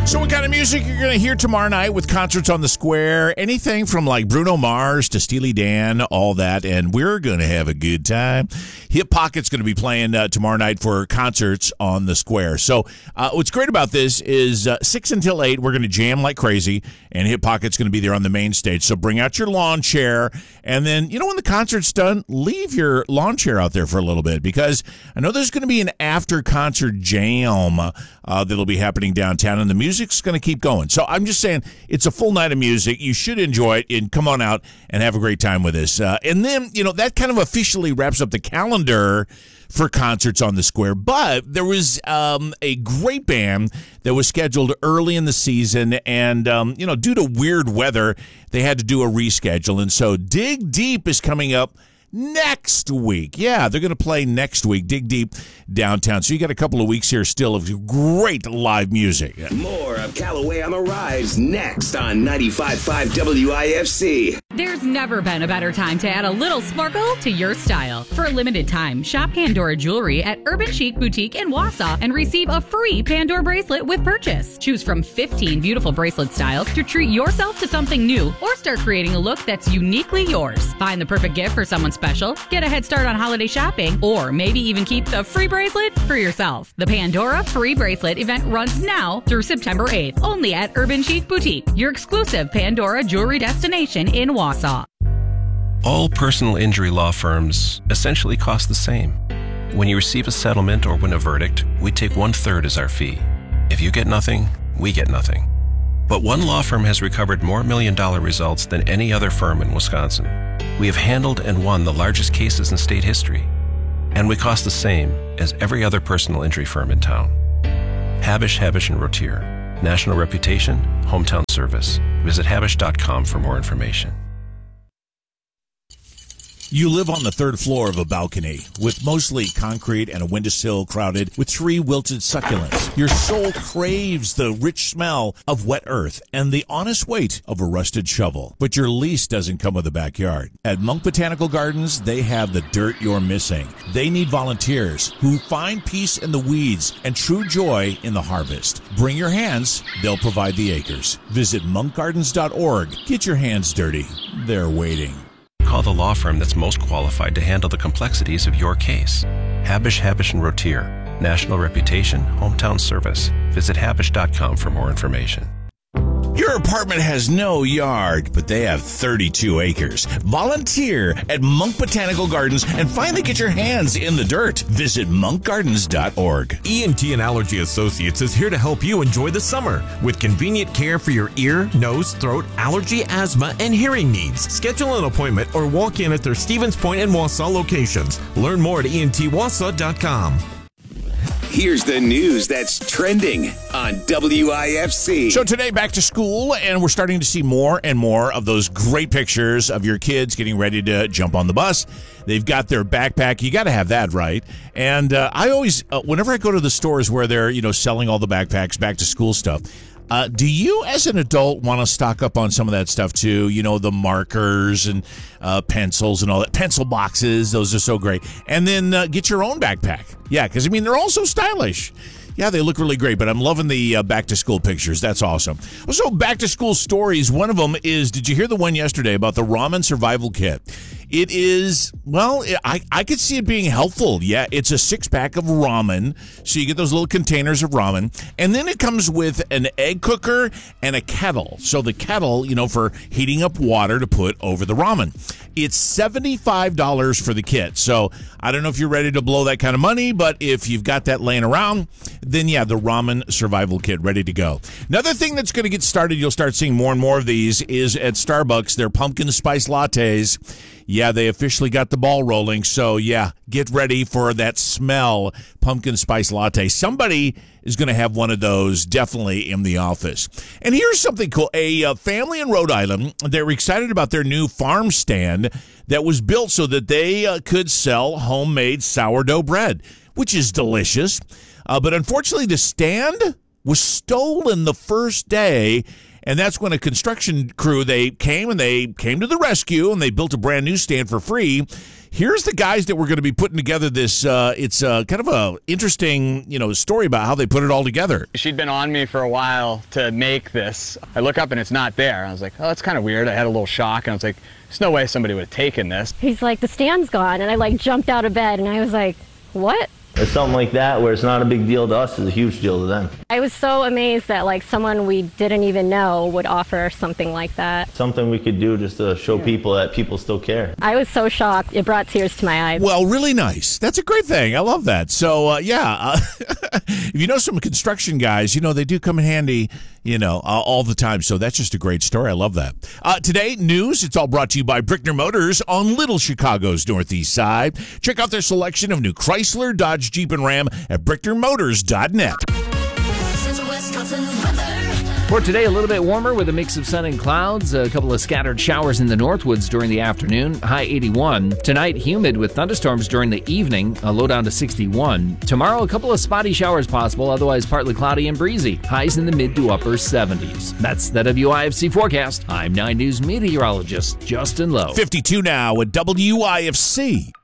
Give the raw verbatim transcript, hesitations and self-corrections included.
So what kind of music you're going to hear tomorrow night with concerts on the square? Anything from like Bruno Mars to Steely Dan, all that. And we're going to have a good time. Hip Pocket's going to be playing uh, tomorrow night for concerts on the square. So uh, what's great about this is uh, six until eight, we're going to jam like crazy. And Hip Pocket's going to be there on the main stage. So bring out your lawn chair. And then, you know, when the concert's done, leave your lawn chair out there for a little bit. Because I know there's going to be an after-concert jam uh, that'll be happening downtown. And the music music's going to keep going. So I'm just saying it's a full night of music. You should enjoy it and come on out and have a great time with us. Uh, and then, you know, that kind of officially wraps up the calendar for concerts on the square. But there was um, a great band that was scheduled early in the season. And, um, you know, due to weird weather, they had to do a reschedule. And so Dig Deep is coming up next week. Yeah, they're going to play next week, Dig Deep downtown. So you got a couple of weeks here still of great live music. More of Callaway on the Rise next on ninety-five point five W I F C. There's never been a better time to add a little sparkle to your style. For a limited time, shop Pandora Jewelry at Urban Chic Boutique in Wausau and receive a free Pandora bracelet with purchase. Choose from fifteen beautiful bracelet styles to treat yourself to something new or start creating a look that's uniquely yours. Find the perfect gift for someone special, get a head start on holiday shopping, or maybe even keep the free bracelet for yourself. The Pandora Free Bracelet event runs now through September eighth, only at Urban Chic Boutique, your exclusive Pandora jewelry destination in Wausau. All personal injury law firms essentially cost the same. When you receive a settlement or win a verdict, we take one-third as our fee. If you get nothing, we get nothing. But one law firm has recovered more million-dollar results than any other firm in Wisconsin. We have handled and won the largest cases in state history. And we cost the same as every other personal injury firm in town. Habish, Habish and Rotier. National reputation, hometown service. Visit habish dot com for more information. You live on the third floor of a balcony with mostly concrete and a windowsill crowded with three wilted succulents. Your soul craves the rich smell of wet earth and the honest weight of a rusted shovel. But your lease doesn't come with a backyard. At Monk Botanical Gardens, they have the dirt you're missing. They need volunteers who find peace in the weeds and true joy in the harvest. Bring your hands, they'll provide the acres. Visit monk gardens dot org. Get your hands dirty. They're waiting. Call the law firm that's most qualified to handle the complexities of your case. Habish, Habish and Rotier. National reputation, hometown service. Visit habish dot com for more information. Your apartment has no yard, but they have thirty-two acres. Volunteer at Monk Botanical Gardens and finally get your hands in the dirt. Visit monk gardens dot org. E N T and Allergy Associates is here to help you enjoy the summer with convenient care for your ear, nose, throat, allergy, asthma, and hearing needs. Schedule an appointment or walk in at their Stevens Point and Wausau locations. Learn more at E N T wausau dot com. Here's the news that's trending on W I F C. So today, back to school, and we're starting to see more and more of those great pictures of your kids getting ready to jump on the bus. They've got their backpack. You got to have that, right? And uh, I always, uh, whenever I go to the stores where they're, you know, selling all the backpacks, back to school stuff, Uh, do you, as an adult, want to stock up on some of that stuff, too? You know, the markers and uh, pencils and all that. Pencil boxes, those are so great. And then uh, get your own backpack. Yeah, because, I mean, they're all so stylish. Yeah, they look really great, but I'm loving the uh, back-to-school pictures. That's awesome. So, back-to-school stories. One of them is, did you hear the one yesterday about the ramen survival kit? It is, well, I, I could see it being helpful. Yeah, it's a six-pack of ramen, so you get those little containers of ramen, and then it comes with an egg cooker and a kettle. So the kettle, you know, for heating up water to put over the ramen. It's seventy-five dollars for the kit. So I don't know if you're ready to blow that kind of money, but if you've got that laying around, then yeah, the ramen survival kit ready to go. Another thing that's going to get started, you'll start seeing more and more of these, is at Starbucks, their pumpkin spice lattes. Yeah, they officially got the ball rolling. So, yeah, get ready for that smell, pumpkin spice latte. Somebody is going to have one of those definitely in the office. And here's something cool. A uh, family in Rhode Island, they're excited about their new farm stand that was built so that they uh, could sell homemade sourdough bread, which is delicious. Uh, but unfortunately, the stand was stolen the first day. And that's when a construction crew, they came and they came to the rescue and they built a brand new stand for free. Here's the guys that we're going to be putting together this. Uh, it's uh, kind of a interesting, you know, story about how they put it all together. She'd been on me for a while to make this. I look up and it's not there. I was like, oh, that's kind of weird. I had a little shock, and I was like, there's no way somebody would have taken this. He's like, the stand's gone, and I like jumped out of bed, and I was like, what? It's something like that where it's not a big deal to us, it's a huge deal to them. I was so amazed that like someone we didn't even know would offer something like that. Something we could do just to show people that people still care. I was so shocked. It brought tears to my eyes. Well, really nice. That's a great thing. I love that. So, uh, yeah, uh, if you know some construction guys, you know, they do come in handy, you know, uh, all the time. So that's just a great story. I love that. Uh, today, news. It's all brought to you by Brickner Motors on Little Chicago's Northeast Side. Check out their selection of new Chrysler, Dodge, Jeep, and Ram at brickner motors dot net. For today, a little bit warmer with a mix of sun and clouds. A couple of scattered showers in the Northwoods during the afternoon. High eighty-one. Tonight, humid with thunderstorms during the evening. A low down to sixty-one. Tomorrow, a couple of spotty showers possible. Otherwise, partly cloudy and breezy. Highs in the mid to upper seventies. That's the W I F C forecast. I'm nine News meteorologist Justin Lowe. fifty-two now at W I F C.